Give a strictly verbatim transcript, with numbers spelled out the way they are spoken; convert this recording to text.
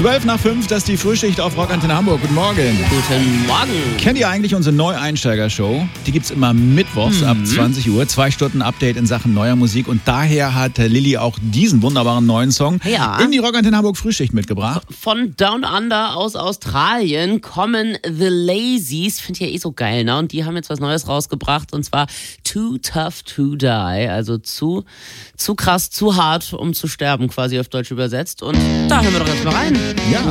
zwölf nach fünf, das ist die Frühschicht auf Rock Antenne Hamburg. Guten Morgen. Guten Morgen. Kennt ihr eigentlich unsere Neueinsteiger-Show? Die gibt's immer mittwochs mhm. ab zwanzig Uhr. Zwei Stunden Update in Sachen neuer Musik. Und daher hat Lilly auch diesen wunderbaren neuen Song ja. in die Rock Antenne Hamburg Frühschicht mitgebracht. Von Down Under aus Australien kommen The Lazies. Finde ich ja eh so geil, ne? Und die haben jetzt was Neues rausgebracht. Und zwar Too Tough to Die. Also zu, zu krass, zu hart, um zu sterben, quasi auf Deutsch übersetzt. Und da hören wir doch jetzt mal rein. Ja.